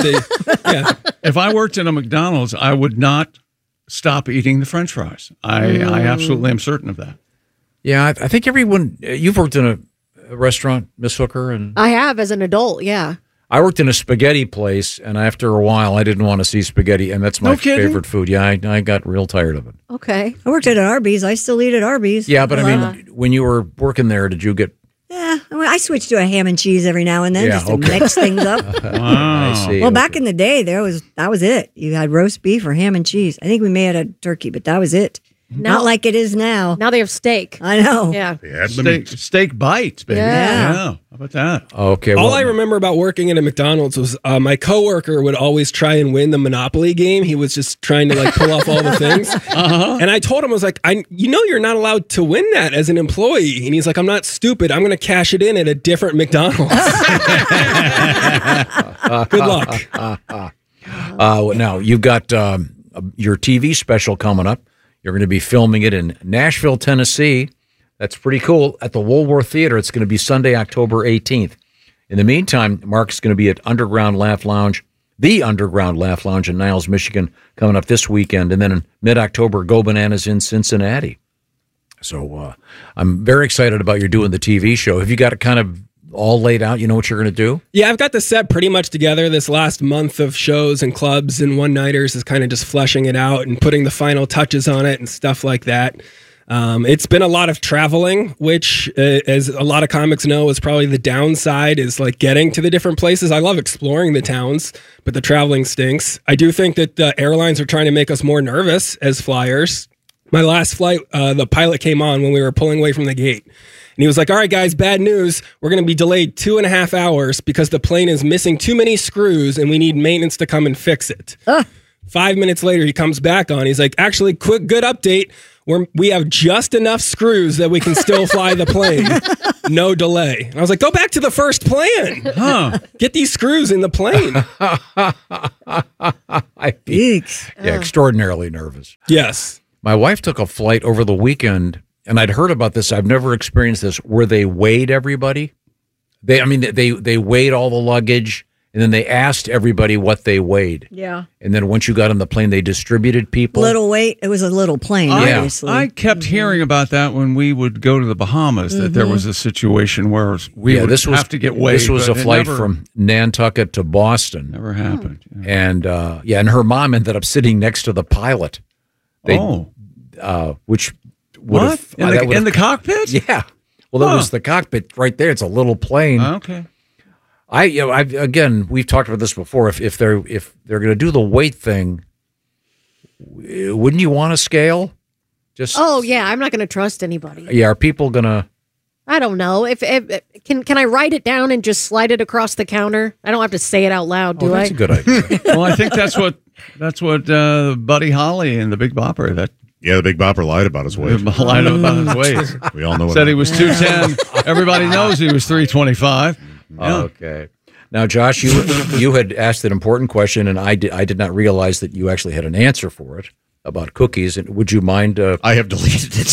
If I worked in a McDonald's, I would not stop eating the French fries. I absolutely am certain of that. Yeah, I think everyone. You've worked in a restaurant, Miss Hooker, and I have as an adult. Yeah, I worked in a spaghetti place, and after a while, I didn't want to see spaghetti, and that's my favorite food. Yeah, I got real tired of it. Okay, I worked at Arby's. I still eat at Arby's. Yeah, but I mean, when you were working there, did you get? Yeah, I switched to a ham and cheese every now and then just to mix things up. Wow. I see. Well, back in the day, that was it. You had roast beef or ham and cheese. I think we may have had a turkey, but that was it. Not like it is now. Now they have steak. I know. Yeah. Steak bites, baby. Yeah. How about that? Okay. All I remember about working at a McDonald's was my coworker would always try and win the Monopoly game. He was just trying to pull off all the things. And I told him, I was like, you're not allowed to win that as an employee. And he's like, I'm not stupid. I'm going to cash it in at a different McDonald's. Good luck. Now, you've got your TV special coming up. You're going to be filming it in Nashville, Tennessee. That's pretty cool. At the Woolworth Theater, it's going to be Sunday, October 18th. In the meantime, Mark's going to be at Underground Laugh Lounge, the Underground Laugh Lounge in Niles, Michigan, coming up this weekend. And then in mid-October, Go Bananas in Cincinnati. So I'm very excited about you doing the TV show. Have you got it kind of all laid out? You know what you're going to do? Yeah, I've got the set pretty much together. This last month of shows and clubs and one-nighters is kind of just fleshing it out and putting the final touches on it and stuff like that. It's been a lot of traveling, which, as a lot of comics know, is probably the downside, is like getting to the different places. I love exploring the towns, but the traveling stinks. I do think that the airlines are trying to make us more nervous as flyers. My last flight, the pilot came on when we were pulling away from the gate. And he was like, all right, guys, bad news. We're going to be delayed 2.5 hours because the plane is missing too many screws and we need maintenance to come and fix it. 5 minutes later, he comes back on. He's like, actually, good update. We have just enough screws that we can still fly the plane. No delay. And I was like, go back to the first plan. Get these screws in the plane. Extraordinarily nervous. Yes. My wife took a flight over the weekend, and I'd heard about this. I've never experienced this, where they weighed everybody. They weighed all the luggage, and then they asked everybody what they weighed. Yeah. And then once you got on the plane, they distributed people. Little weight. It was a little plane, obviously. I kept hearing about that when we would go to the Bahamas, that there was a situation where we would have to get weighed. This was a flight from Nantucket to Boston. Never happened. And and her mom ended up sitting next to the pilot. Which would have in the cockpit? Yeah. Well, that was the cockpit right there. It's a little plane. Okay. Again, we've talked about this before. If they're going to do the weight thing, wouldn't you want a scale? I'm not going to trust anybody. Yeah, are people going to? I don't know. If can I write it down and just slide it across the counter? I don't have to say it out loud, do I? That's a good idea. Well, I think that's what Buddy Holly and the Big Bopper. The Big Bopper lied about his weight. Lied about his weight. We all know. Said he was 210. Everybody knows he was 325. Yeah. Okay. Now, Josh, you had asked an important question, and I did not realize that you actually had an answer for it about cookies. And would you mind? I have deleted it.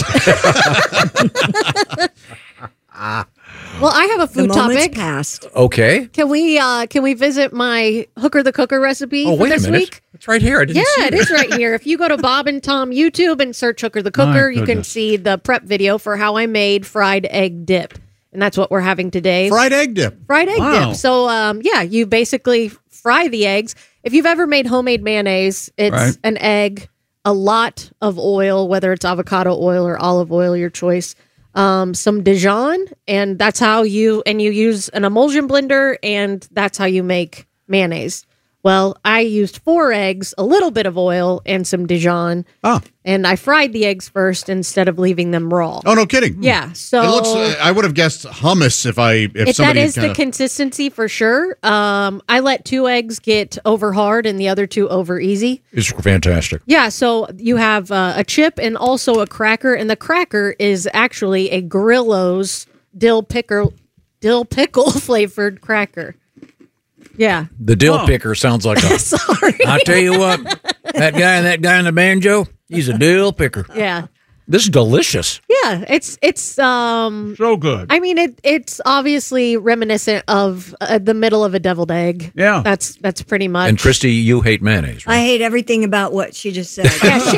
Well, I have a food topic. Passed. Okay. Can we visit my Hooker the Cooker recipe for this week? It's right here. I didn't see it is right here. If you go to Bob and Tom YouTube and search Hooker the Cooker, you can see the prep video for how I made fried egg dip. And that's what we're having today. Fried egg dip. Dip. So, you basically fry the eggs. If you've ever made homemade mayonnaise, it's an egg, a lot of oil, whether it's avocado oil or olive oil, your choice. Some Dijon, and that's how you use an emulsion blender, and that's how you make mayonnaise. Well, I used 4 eggs, a little bit of oil, and some Dijon. And I fried the eggs first instead of leaving them raw. Oh, no kidding. Yeah. So it looks, I would have guessed hummus if somebody that is the consistency for sure. I let 2 eggs get over hard and the other 2 over easy. It's fantastic. Yeah. So you have a chip and also a cracker, and the cracker is actually a Grillo's dill pickle flavored cracker. Yeah. The dill picker sounds like a. Sorry. I'll tell you what, that guy in the banjo, he's a dill picker. Yeah. This is delicious. Yeah, it's so good. I mean, it's obviously reminiscent of the middle of a deviled egg. Yeah, that's pretty much. And Christy, you hate mayonnaise, right? I hate everything about what she just said.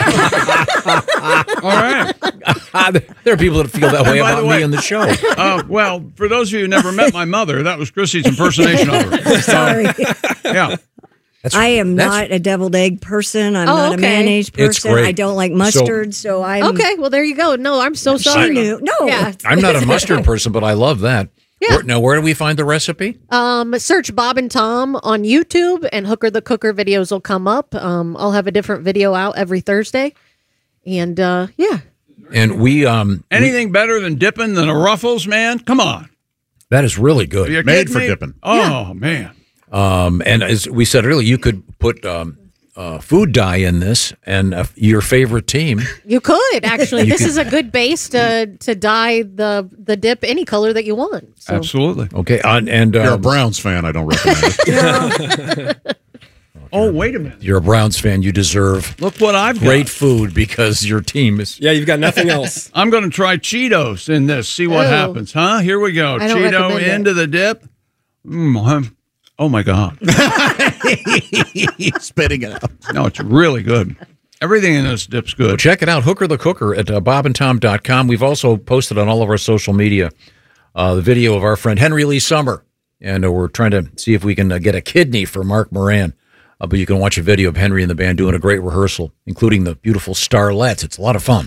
All right. There are people that feel that way about me on the show. Well, for those of you who never met my mother, that was Christy's impersonation of her. Sorry. Yeah. I am not a deviled egg person. I'm not a mayonnaise person. I don't like mustard, so I'm... Okay, well, there you go. No, I'm so sorry. She knew. No. Yeah. I'm not a mustard person, but I love that. Yeah. Now, where do we find the recipe? Search Bob and Tom on YouTube, and Hooker the Cooker videos will come up. I'll have a different video out every Thursday. And, yeah. And we... Anything better than dipping than a Ruffles, man? Come on. That is really good. Made for dipping. Oh, man. And as we said earlier, you could put food dye in this, and your favorite team. You could actually. This is a good base to dye the dip any color that you want. So. Absolutely. Okay, and you're a Browns fan. I don't recommend it. Oh, wait a minute. You're a Browns fan. You deserve look what I've great got. Food because your team is. Yeah, you've got nothing else. I'm going to try Cheetos in this. See what happens, huh? Here we go. Cheeto into the dip. Oh, my God. Spitting it out. No, it's really good. Everything in this dip's good. Well, check it out. Hooker the Cooker at bobandtom.com. We've also posted on all of our social media the video of our friend Henry Lee Summer. And we're trying to see if we can get a kidney for Mark Moran. But you can watch a video of Henry and the band doing a great rehearsal, including the beautiful Starlets. It's a lot of fun.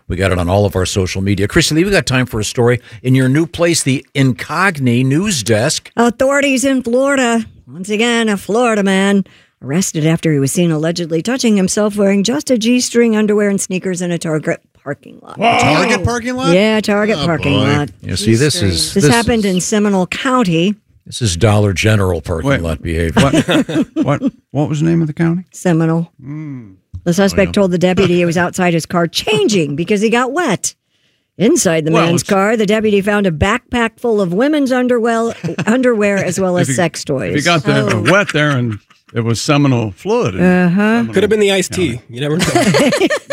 We got it on all of our social media. Christy Lee, we got time for a story. In your new place, the Incogni News Desk. Authorities in Florida, once again, a Florida man arrested after he was seen allegedly touching himself wearing just a G-string underwear and sneakers in a Target parking lot. Whoa. Target parking lot? Yeah, Target parking lot. You see, this happened in Seminole County. This is Dollar General parking lot behavior. What was the name of the county? Seminole. The suspect told the deputy he was outside his car changing because he got wet. Inside the man's car, the deputy found a backpack full of women's underwear as well as sex toys. If you got the wet there and it was Seminole fluid. Could have been the iced tea. You never know.